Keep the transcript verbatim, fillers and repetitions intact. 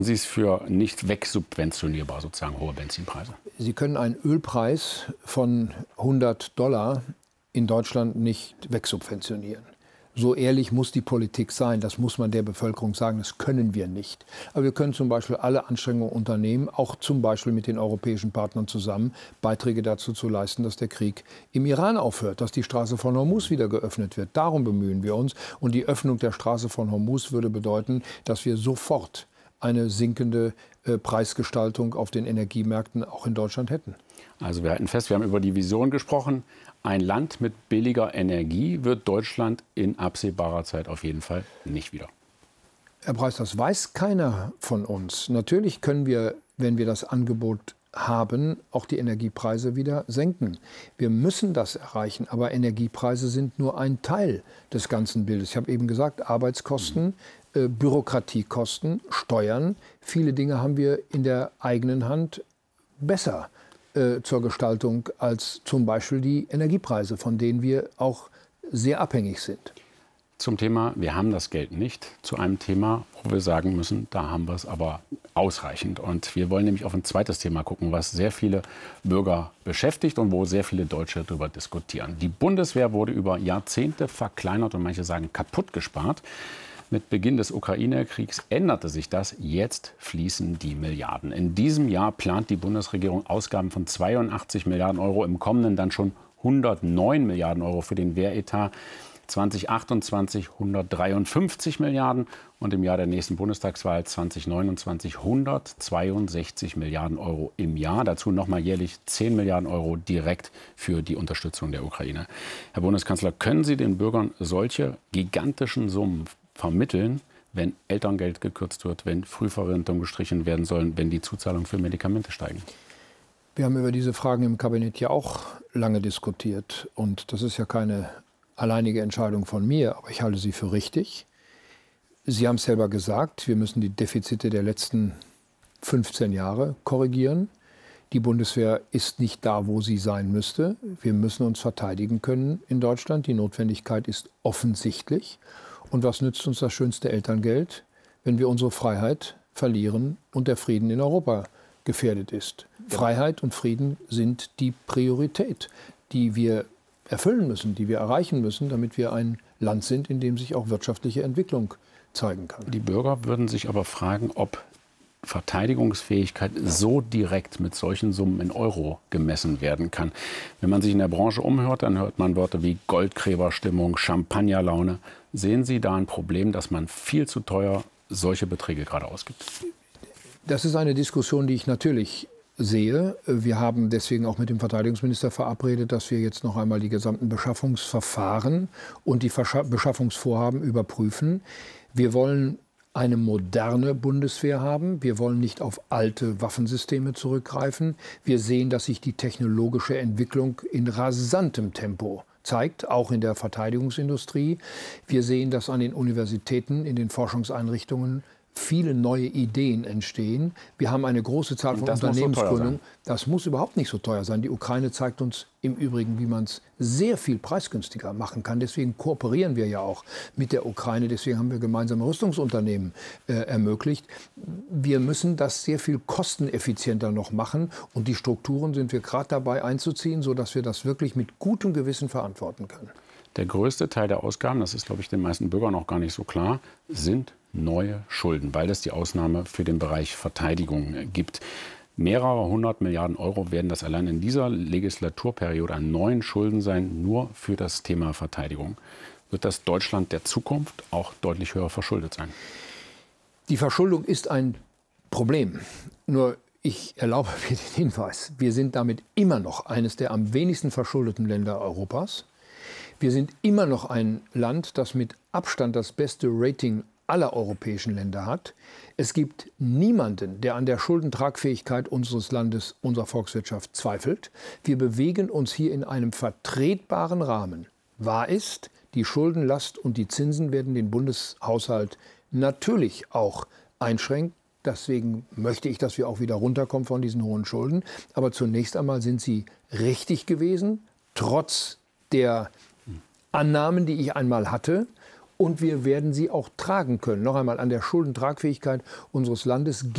Sie es für nicht wegsubventionierbar, sozusagen hohe Benzinpreise? Sie können einen Ölpreis von hundert Dollar in Deutschland nicht wegsubventionieren. So ehrlich muss die Politik sein, das muss man der Bevölkerung sagen, das können wir nicht. Aber wir können zum Beispiel alle Anstrengungen unternehmen, auch zum Beispiel mit den europäischen Partnern zusammen, Beiträge dazu zu leisten, dass der Krieg im Iran aufhört, dass die Straße von Hormuz wieder geöffnet wird. Darum bemühen wir uns. Und die Öffnung der Straße von Hormuz würde bedeuten, dass wir sofort eine sinkende äh, Preisgestaltung auf den Energiemärkten auch in Deutschland hätten. Also wir halten fest, wir haben über die Vision gesprochen. Ein Land mit billiger Energie wird Deutschland in absehbarer Zeit auf jeden Fall nicht wieder. Herr Preis, das weiß keiner von uns. Natürlich können wir, wenn wir das Angebot haben, auch die Energiepreise wieder senken. Wir müssen das erreichen, aber Energiepreise sind nur ein Teil des ganzen Bildes. Ich habe eben gesagt, Arbeitskosten, äh, Bürokratiekosten, Steuern. Viele Dinge haben wir in der eigenen Hand besser äh, zur Gestaltung als zum Beispiel die Energiepreise, von denen wir auch sehr abhängig sind. Zum Thema, wir haben das Geld nicht, zu einem Thema, wo wir sagen müssen, da haben wir es aber ausreichend. Und wir wollen nämlich auf ein zweites Thema gucken, was sehr viele Bürger beschäftigt und wo sehr viele Deutsche darüber diskutieren. Die Bundeswehr wurde über Jahrzehnte verkleinert und manche sagen kaputt gespart. Mit Beginn des Ukraine-Kriegs änderte sich das. Jetzt fließen die Milliarden. In diesem Jahr plant die Bundesregierung Ausgaben von zweiundachtzig Milliarden Euro, im kommenden dann schon hundertneun Milliarden Euro für den Wehretat. zweitausendachtundzwanzig hundertdreiundfünfzig Milliarden und im Jahr der nächsten Bundestagswahl zweitausendneunundzwanzig hundertzweiundsechzig Milliarden Euro im Jahr. Dazu nochmal jährlich zehn Milliarden Euro direkt für die Unterstützung der Ukraine. Herr Bundeskanzler, können Sie den Bürgern solche gigantischen Summen vermitteln, wenn Elterngeld gekürzt wird, wenn Frühverrentung gestrichen werden sollen, wenn die Zuzahlungen für Medikamente steigen? Wir haben über diese Fragen im Kabinett ja auch lange diskutiert. Und das ist ja keine alleinige Entscheidung von mir, aber ich halte sie für richtig. Sie haben es selber gesagt, wir müssen die Defizite der letzten fünfzehn Jahre korrigieren. Die Bundeswehr ist nicht da, wo sie sein müsste. Wir müssen uns verteidigen können in Deutschland. Die Notwendigkeit ist offensichtlich. Und was nützt uns das schönste Elterngeld, wenn wir unsere Freiheit verlieren und der Frieden in Europa gefährdet ist? Ja. Freiheit und Frieden sind die Priorität, die wir erfüllen müssen, die wir erreichen müssen, damit wir ein Land sind, in dem sich auch wirtschaftliche Entwicklung zeigen kann. Die Bürger würden sich aber fragen, ob Verteidigungsfähigkeit so direkt mit solchen Summen in Euro gemessen werden kann. Wenn man sich in der Branche umhört, dann hört man Wörter wie Goldgräberstimmung, Champagnerlaune. Sehen Sie da ein Problem, dass man viel zu teuer solche Beträge gerade ausgibt? Das ist eine Diskussion, die ich natürlich sehe. Wir haben deswegen auch mit dem Verteidigungsminister verabredet, dass wir jetzt noch einmal die gesamten Beschaffungsverfahren und die Beschaffungsvorhaben überprüfen. Wir wollen eine moderne Bundeswehr haben. Wir wollen nicht auf alte Waffensysteme zurückgreifen. Wir sehen, dass sich die technologische Entwicklung in rasantem Tempo zeigt, auch in der Verteidigungsindustrie. Wir sehen, dass an den Universitäten, in den Forschungseinrichtungen viele neue Ideen entstehen. Wir haben eine große Zahl von Unternehmensgründungen. Das muss überhaupt nicht so teuer sein. Die Ukraine zeigt uns im Übrigen, wie man es sehr viel preisgünstiger machen kann. Deswegen kooperieren wir ja auch mit der Ukraine. Deswegen haben wir gemeinsame Rüstungsunternehmen äh, ermöglicht. Wir müssen das sehr viel kosteneffizienter noch machen. Und die Strukturen sind wir gerade dabei einzuziehen, sodass wir das wirklich mit gutem Gewissen verantworten können. Der größte Teil der Ausgaben, das ist, glaube ich, den meisten Bürgern noch gar nicht so klar, sind neue Schulden, weil es die Ausnahme für den Bereich Verteidigung gibt. Mehrere hundert Milliarden Euro werden das allein in dieser Legislaturperiode an neuen Schulden sein, nur für das Thema Verteidigung. Wird das Deutschland der Zukunft auch deutlich höher verschuldet sein? Die Verschuldung ist ein Problem. Nur ich erlaube mir den Hinweis, wir sind damit immer noch eines der am wenigsten verschuldeten Länder Europas. Wir sind immer noch ein Land, das mit Abstand das beste Rating aller europäischen Länder hat. Es gibt niemanden, der an der Schuldentragfähigkeit unseres Landes, unserer Volkswirtschaft zweifelt. Wir bewegen uns hier in einem vertretbaren Rahmen. Wahr ist, die Schuldenlast und die Zinsen werden den Bundeshaushalt natürlich auch einschränken. Deswegen möchte ich, dass wir auch wieder runterkommen von diesen hohen Schulden. Aber zunächst einmal sind sie richtig gewesen, trotz der Annahmen, die ich einmal hatte. Und wir werden sie auch tragen können. Noch einmal, an der Schuldentragfähigkeit unseres Landes